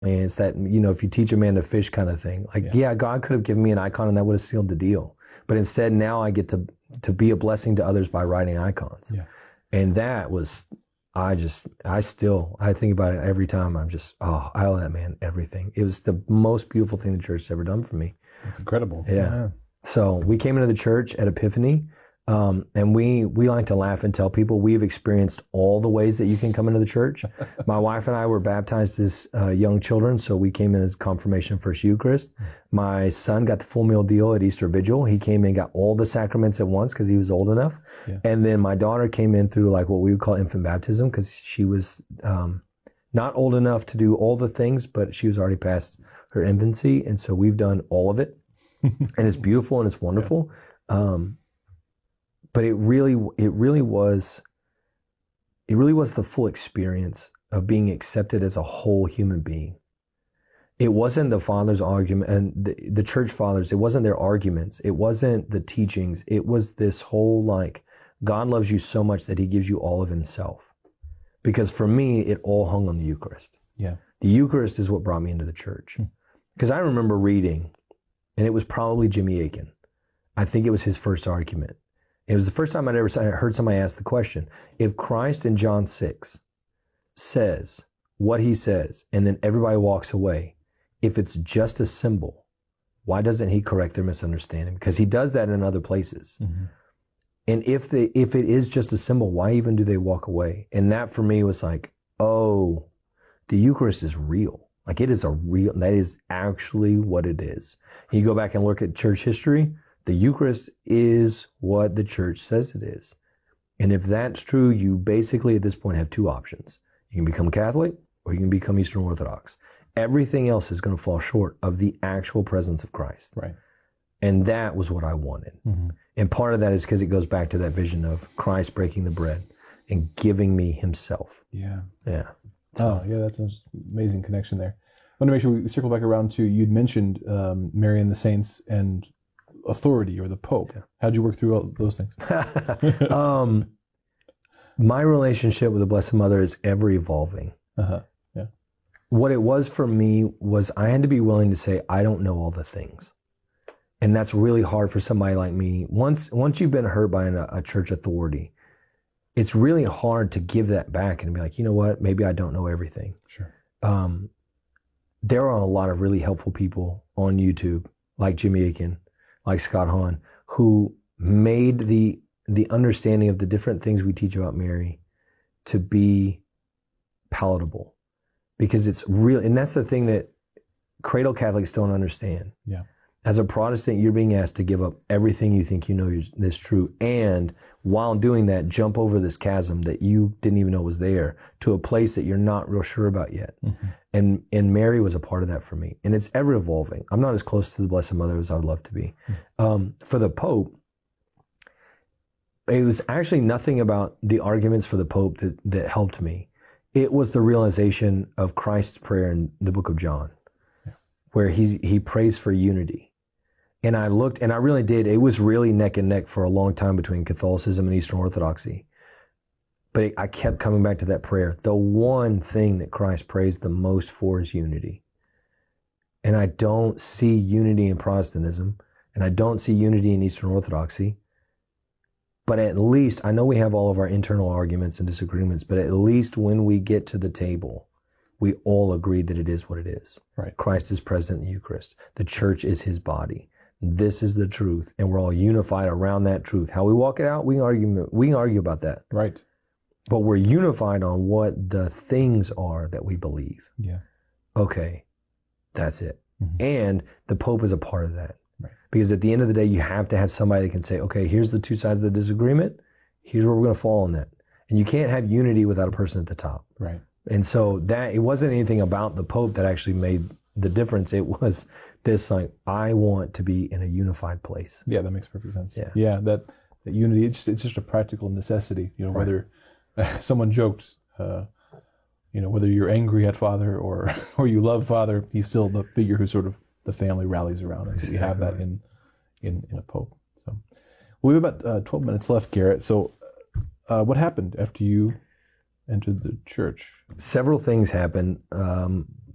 And it's that, if you teach a man to fish kind of thing. Like, yeah, God could have given me an icon and that would have sealed the deal. But instead, now I get to be a blessing to others by writing icons. Yeah. And that was, I think about it every time. I owe that man everything. It was the most beautiful thing the church has ever done for me. That's incredible. Yeah. So we came into the church at Epiphany. And we like to laugh and tell people we've experienced all the ways that you can come into the church. My wife and I were baptized as young children, so we came in as confirmation, First Eucharist. My son got the full meal deal at Easter Vigil. He came in, got all the sacraments at once because he was old enough. Yeah. And then my daughter came in through like what we would call infant baptism because she was not old enough to do all the things, but she was already past her infancy. And so we've done all of it. And it's beautiful and it's wonderful. Yeah. But it really was the full experience of being accepted as a whole human being. It wasn't the father's argument and the church fathers, it wasn't their arguments. It wasn't the teachings. It was this whole like, God loves you so much that he gives you all of himself. Because for me, it all hung on the Eucharist. Yeah. The Eucharist is what brought me into the church. Because I remember reading, and it was probably Jimmy Akin. I think it was his first argument. It was the first time I'd ever heard somebody ask the question, if Christ in John 6 says what he says, and then everybody walks away, if it's just a symbol, why doesn't he correct their misunderstanding? Because he does that in other places. Mm-hmm. And if it is just a symbol, why even do they walk away? And that for me was like, oh, the Eucharist is real. Like that is actually what it is. You go back and look at church history, the Eucharist is what the church says it is. And if that's true, you basically at this point have two options. You can become Catholic or you can become Eastern Orthodox. Everything else is going to fall short of the actual presence of Christ. Right. And that was what I wanted. Mm-hmm. And part of that is because it goes back to that vision of Christ breaking the bread and giving me himself. Yeah. Yeah. So, that's an amazing connection there. I want to make sure we circle back around to, you'd mentioned Mary and the saints and authority or the Pope. Yeah. How'd you work through all those things? My relationship with the Blessed Mother is ever evolving. Uh-huh. Yeah. What it was for me was I had to be willing to say, I don't know all the things. And that's really hard for somebody like me. Once you've been hurt by a church authority, it's really hard to give that back and be like, you know what, maybe I don't know everything. Sure. There are a lot of really helpful people on YouTube, like Jimmy Akin, like Scott Hahn, who made the understanding of the different things we teach about Mary to be palatable. Because it's real, and that's the thing that cradle Catholics don't understand. Yeah. As a Protestant, you're being asked to give up everything you think you know is true, and while doing that, jump over this chasm that you didn't even know was there to a place that you're not real sure about yet. Mm-hmm. And Mary was a part of that for me, and it's ever evolving. I'm not as close to the Blessed Mother as I would love to be. Mm-hmm. For the Pope, it was actually nothing about the arguments for the Pope that helped me. It was the realization of Christ's prayer in the book of John, where he prays for unity. And I looked, and I really did. It was really neck and neck for a long time between Catholicism and Eastern Orthodoxy. But I kept coming back to that prayer. The one thing that Christ prays the most for is unity. And I don't see unity in Protestantism, and I don't see unity in Eastern Orthodoxy. But at least, I know we have all of our internal arguments and disagreements, but at least when we get to the table, we all agree that it is what it is. Right. Christ is present in the Eucharist. The church is his body. This is the truth, and we're all unified around that truth. How we walk it out, we can argue about that. Right. But we're unified on what the things are that we believe. Yeah. Okay, that's it. Mm-hmm. And the Pope is a part of that. Right. Because at the end of the day, you have to have somebody that can say, okay, here's the two sides of the disagreement. Here's where we're going to fall on that. And you can't have unity without a person at the top. Right. And so that it wasn't anything about the Pope that actually made the difference. It was this like, I want to be in a unified place. Yeah, that makes perfect sense. Yeah, that unity, it's just a practical necessity. Right. Whether someone joked, whether you're angry at Father or you love Father, he's still the figure who sort of the family rallies around. And so you have that in a Pope. So we have about 12 minutes left, Garrett. So what happened after you entered the church? Several things happened.